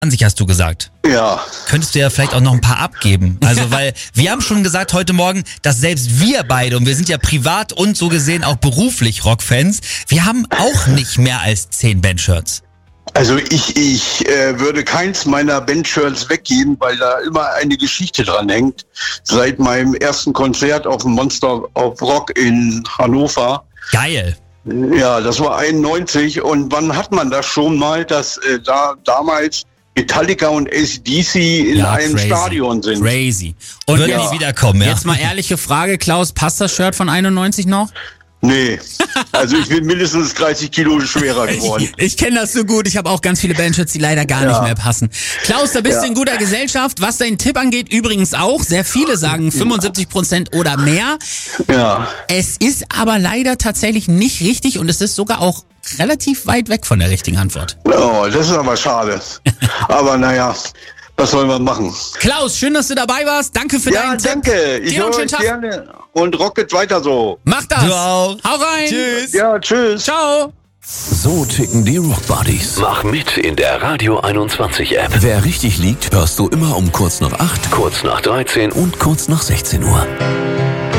hast du gesagt. Ja. Könntest du ja vielleicht auch noch ein paar abgeben. Also, weil wir haben schon gesagt heute Morgen, dass selbst wir beide, und wir sind ja privat und so gesehen auch beruflich Rockfans, wir haben auch nicht mehr als 10 Bandshirts. Also ich würde keins meiner Bandshirts weggeben, weil da immer eine Geschichte dran hängt. Seit meinem ersten Konzert auf dem Monster of Rock in Hannover. Geil. Ja, das war 91. Und wann hat man das schon mal, dass da damals Metallica und AC/DC in einem Stadion sind? Crazy. Und würden die wiederkommen, ja? Jetzt mal ehrliche Frage, Klaus, passt das Shirt von 91 noch? Nee, also ich bin mindestens 30 Kilo schwerer geworden. Ich kenne das so gut. Ich habe auch ganz viele Bandshirts, die leider gar nicht mehr passen. Klaus, da bist du in guter Gesellschaft. Was deinen Tipp angeht, übrigens auch. Sehr viele sagen 75% oder mehr. Ja. Es ist aber leider tatsächlich nicht richtig und es ist sogar auch relativ weit weg von der richtigen Antwort. Oh, das ist aber schade. Aber naja, was soll man machen? Klaus, schön, dass du dabei warst. Danke für deinen Tipp. Ja, danke. Ich höre euch gerne. Und rocket weiter so. Mach das. Du auch. Hau rein. Tschüss. Ja, tschüss. Ciao. So ticken die Rockbuddies. Mach mit in der Radio 21 App. Wer richtig liegt, hörst du immer um kurz nach 8, Kurz nach 13 und kurz nach 16 Uhr.